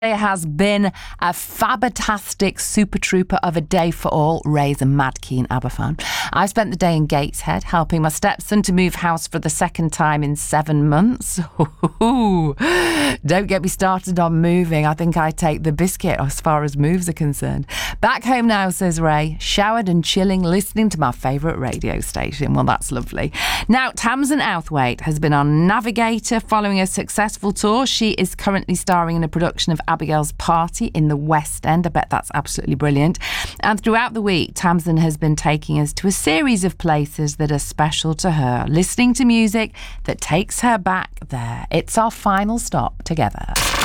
It has been a fabatastic super trooper of a day for all. Ray's a mad keen ABBA fan. I've spent the day in Gateshead helping my stepson to move house for the second time in 7 months. Don't get me started on moving. I think I take the biscuit as far as moves are concerned. Back home now, says Ray, showered and chilling, listening to my favourite radio station. Well, that's lovely. Now, Tamsin Outhwaite has been on Navigator following a successful tour. She is currently starring in a production of Abigail's Party in the West End. I bet that's absolutely brilliant. And throughout the week, Tamsin has been taking us to a series of places that are special to her, listening to music that takes her back there. It's our final stop together.